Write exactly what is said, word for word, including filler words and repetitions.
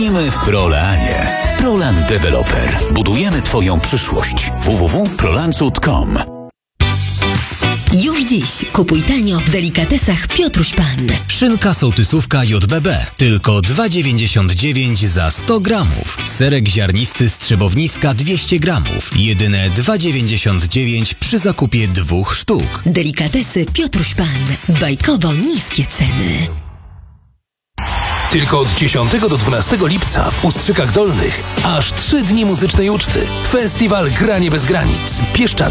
My w Prolanie. Prolan Developer. Budujemy Twoją przyszłość. w w w kropka prolancud kropka com. Już dziś kupuj tanio w delikatesach Piotruś Pan. Szynka sołtysówka J B B. Tylko dwa dziewięćdziesiąt dziewięć za sto gramów. Serek ziarnisty Strzebowniska dwieście gramów. Jedyne dwa dziewięćdziesiąt dziewięć przy zakupie dwóch sztuk. Delikatesy Piotruś Pan. Bajkowo niskie ceny. Tylko od dziesiątego do dwunastego lipca w Ustrzykach Dolnych aż trzy dni muzycznej uczty. Festiwal Granie bez granic. Pieszczady,